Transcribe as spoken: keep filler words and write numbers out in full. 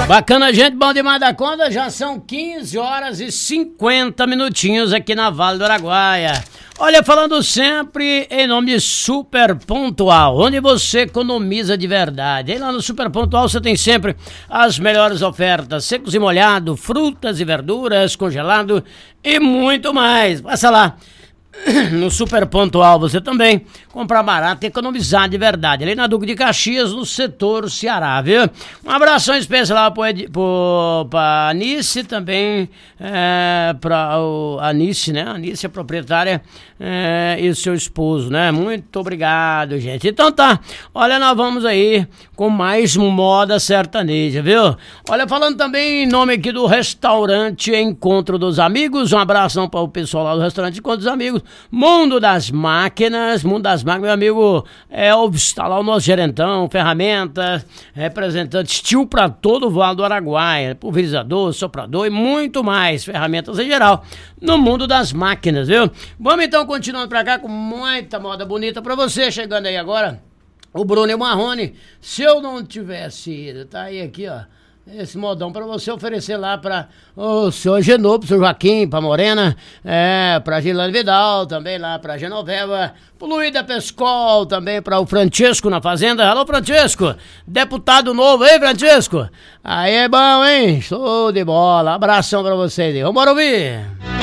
Bacana, gente, bom demais da conta, já são quinze horas e cinquenta minutinhos aqui na Vale do Araguaia. Olha, falando sempre em nome de Super Pontual, onde você economiza de verdade. E lá no Super Pontual você tem sempre as melhores ofertas, secos e molhados, frutas e verduras, congelado e muito mais. Passa lá. No Super Pontual você também comprar barato e economizar de verdade. Ali na Duque de Caxias, no setor Ceará, viu? Um abração especial para a Anice também, é, para a Anice, né? A Anice é proprietária é, e o seu esposo, né? Muito obrigado, gente. Então tá, olha, nós vamos aí com mais moda sertaneja, viu? Olha, falando também em nome aqui do restaurante Encontro dos Amigos, um abração para o pessoal lá do restaurante Encontro dos Amigos. Mundo das Máquinas, Mundo das Máquinas, meu amigo Elvis, tá lá o nosso gerentão, ferramentas, representante Steel para todo o Vale do Araguaia, pulverizador, soprador e muito mais, ferramentas em geral, no Mundo das Máquinas, viu? Vamos então continuando pra cá com muita moda bonita pra você, chegando aí agora, o Bruno e o Marrone. Se eu não tivesse ido, tá aí aqui, ó, esse modão para você oferecer lá para o senhor Genô, pro senhor Joaquim, pra Morena, é, pra Gilane Vidal, também lá pra Genoveva, pro Luiz da Pescol, também para o Francesco na Fazenda. Alô, Francesco, deputado novo, hein, Francesco? Aí é bom, hein? Show de bola, abração pra vocês aí, vamos ouvir.